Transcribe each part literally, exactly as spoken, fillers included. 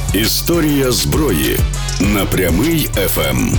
Історія зброї на Прямий еф ем.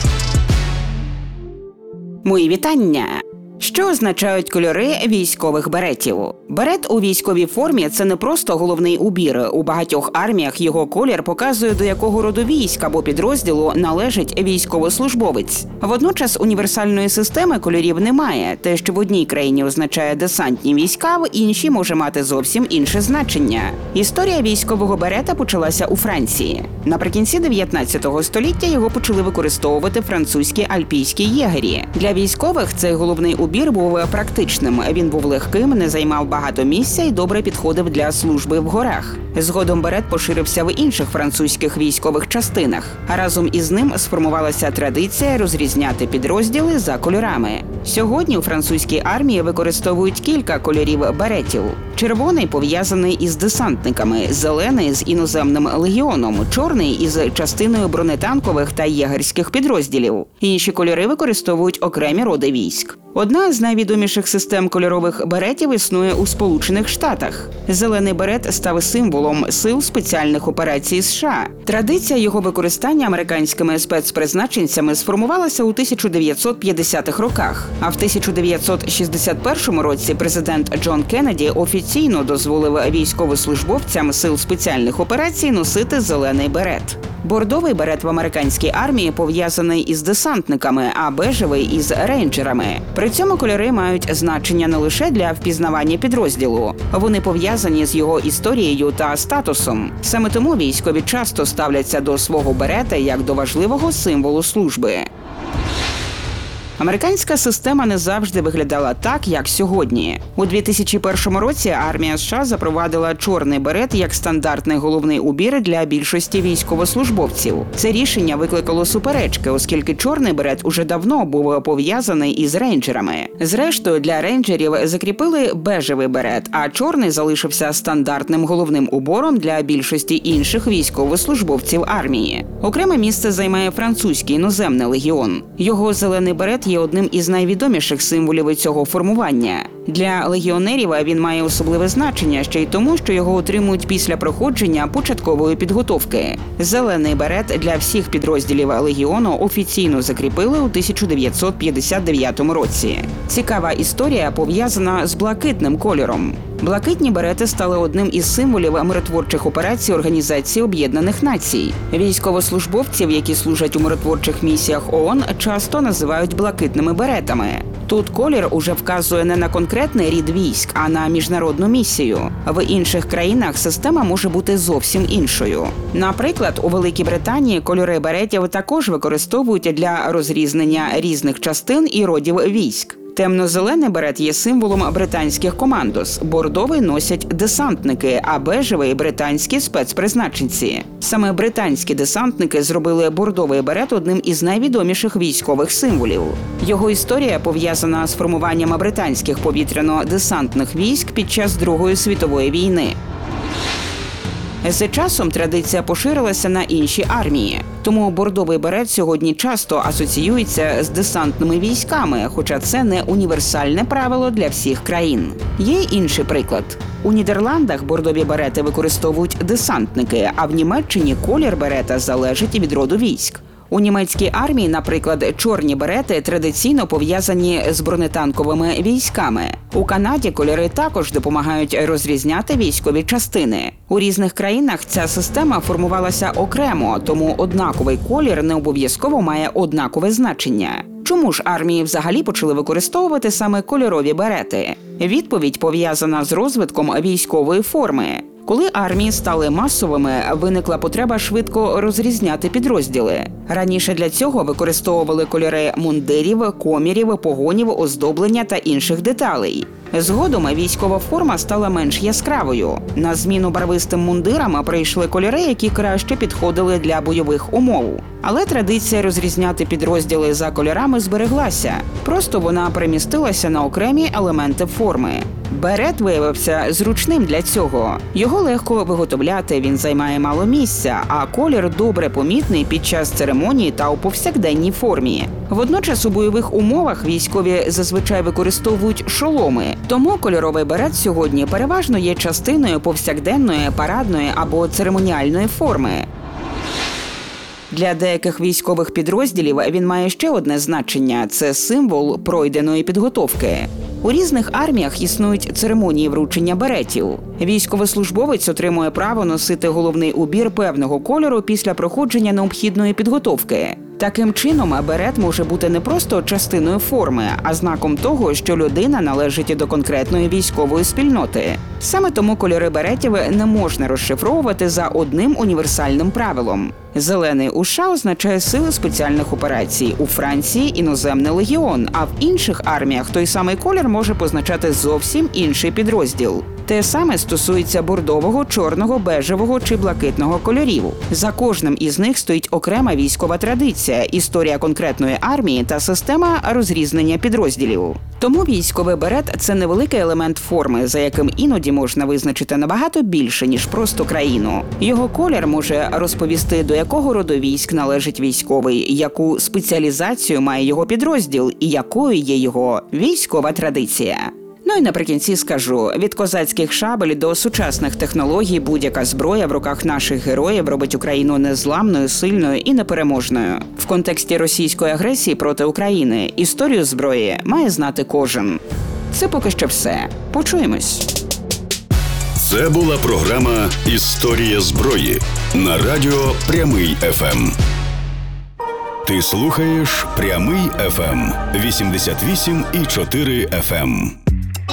Мої вітання! Що означають кольори військових беретів? Берет у військовій формі – це не просто головний убір. У багатьох арміях його колір показує, до якого роду військ або підрозділу належить військовослужбовець. Водночас універсальної системи кольорів немає. Те, що в одній країні означає десантні війська, в іншій може мати зовсім інше значення. Історія військового берета почалася у Франції. Наприкінці дев'ятнадцятого століття його почали використовувати французькі альпійські єгері. Для військових цей головний убір був практичним. Він був легким, не займав багато місця і добре підходив для служби в горах. Згодом берет поширився в інших французьких військових частинах. А разом із ним сформувалася традиція розрізняти підрозділи за кольорами. Сьогодні у французькій армії використовують кілька кольорів беретів. Червоний пов'язаний із десантниками, зелений з іноземним легіоном, чорний із частиною бронетанкових та єгерських підрозділів. Інші кольори використовують окремі роди військ. Одна з найвідоміших систем кольорових беретів існує у Сполучених Штатах. Зелений берет став символом сил спеціальних операцій США. Традиція його використання американськими спецпризначенцями сформувалася у тисяча дев'ятсот п'ятдесятих роках. А в тисяча дев'ятсот шістдесят першому році президент Джон Кеннеді офіційно дозволив військовослужбовцям сил спеціальних операцій носити зелений берет. Бордовий берет в американській армії пов'язаний із десантниками, а бежевий – із рейнджерами. При цьому кольори мають значення не лише для впізнавання підрозділу. Вони пов'язані з його історією та статусом. Саме тому військові часто ставляться до свого берета як до важливого символу служби. Американська система не завжди виглядала так, як сьогодні. У дві тисячі першому році армія США запровадила чорний берет як стандартний головний убір для більшості військовослужбовців. Це рішення викликало суперечки, оскільки чорний берет уже давно був пов'язаний із рейнджерами. Зрештою, для рейнджерів закріпили бежевий берет, а чорний залишився стандартним головним убором для більшості інших військовослужбовців армії. Окреме місце займає французький іноземний легіон. Його зелений берет є одним із найвідоміших символів цього формування. Для легіонерів він має особливе значення ще й тому, що його отримують після проходження початкової підготовки. Зелений берет для всіх підрозділів легіону офіційно закріпили у тисяча дев'ятсот п'ятдесят дев'ятому році. Цікава історія пов'язана з блакитним кольором. Блакитні берети стали одним із символів миротворчих операцій Організації Об'єднаних Націй. Військовослужбовців, які служать у миротворчих місіях ООН, часто називають блакитними беретами. Тут колір уже вказує не на конкретний рід військ, а на міжнародну місію. В інших країнах система може бути зовсім іншою. Наприклад, у Великій Британії кольори беретів також використовують для розрізнення різних частин і родів військ. Темно-зелений берет є символом британських командос, бордовий носять десантники, а бежевий – британські спецпризначенці. Саме британські десантники зробили бордовий берет одним із найвідоміших військових символів. Його історія пов'язана з формуванням британських повітряно-десантних військ під час Другої світової війни. З часом традиція поширилася на інші армії. Тому бордовий берет сьогодні часто асоціюється з десантними військами, хоча це не універсальне правило для всіх країн. Є інший приклад. У Нідерландах бордові берети використовують десантники, а в Німеччині колір берета залежить від роду військ. У німецькій армії, наприклад, чорні берети традиційно пов'язані з бронетанковими військами. У Канаді кольори також допомагають розрізняти військові частини. У різних країнах ця система формувалася окремо, тому однаковий колір не обов'язково має однакове значення. Чому ж армії взагалі почали використовувати саме кольорові берети? Відповідь пов'язана з розвитком військової форми. Коли армії стали масовими, виникла потреба швидко розрізняти підрозділи. Раніше для цього використовували кольори мундирів, комірів, погонів, оздоблення та інших деталей. Згодом військова форма стала менш яскравою. На зміну барвистим мундирам прийшли кольори, які краще підходили для бойових умов. Але традиція розрізняти підрозділи за кольорами збереглася. Просто вона перемістилася на окремі елементи форми. Берет виявився зручним для цього. Його легко виготовляти, він займає мало місця, а колір добре помітний під час церемонії та у повсякденній формі. Водночас у бойових умовах військові зазвичай використовують шоломи, тому кольоровий берет сьогодні переважно є частиною повсякденної, парадної або церемоніальної форми. Для деяких військових підрозділів він має ще одне значення – це символ пройденої підготовки. У різних арміях існують церемонії вручення беретів. Військовослужбовець отримує право носити головний убір певного кольору після проходження необхідної підготовки. Таким чином, берет може бути не просто частиною форми, а знаком того, що людина належить до конкретної військової спільноти. Саме тому кольори беретів не можна розшифровувати за одним універсальним правилом. Зелений у США означає сили спеціальних операцій, у Франції – іноземний легіон, а в інших арміях той самий колір може позначати зовсім інший підрозділ. Те саме стосується бордового, чорного, бежевого чи блакитного кольорів. За кожним із них стоїть окрема військова традиція, історія конкретної армії та система розрізнення підрозділів. Тому військовий берет – це невеликий елемент форми, за яким іноді можна визначити набагато більше, ніж просто країну. Його колір може розповісти, до якого роду військ належить військовий, яку спеціалізацію має його підрозділ і якою є його військова традиція. Ну і наприкінці скажу, від козацьких шабель до сучасних технологій будь-яка зброя в руках наших героїв робить Україну незламною, сильною і непереможною. В контексті російської агресії проти України історію зброї має знати кожен. Це поки що все. Почуємось. Це була програма «Історія зброї» на радіо «Прямий еф ем». Ти слухаєш «Прямий еф ем» вісімдесят вісім і чотири еф ем.